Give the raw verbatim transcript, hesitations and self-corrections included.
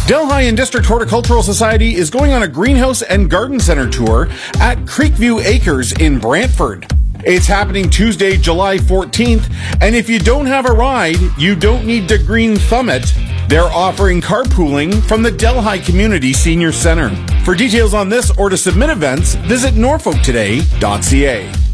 Delhi and District Horticultural Society is going on a greenhouse and garden center tour at Creekview Acres in Brantford. It's happening Tuesday, July fourteenth, and if you don't have a ride, you don't need to green thumb it. They're offering carpooling from the Delhi Community Senior Center. For details on this or to submit events, visit norfolk today dot c a.